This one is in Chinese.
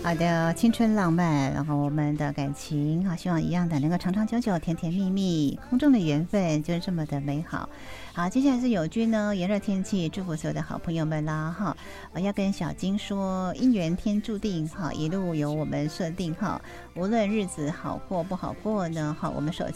好的，青春浪漫，然后我们的感情啊，希望一样的能够长长久久、甜甜蜜蜜，空中的缘分就是这么的美好。好，接下来是友军呢，炎热天气，祝福所有的好朋友们啦哈，要跟小金说，姻缘天注定哈，一路由我们设定哈，无论日子好过不好过呢，哈，我们手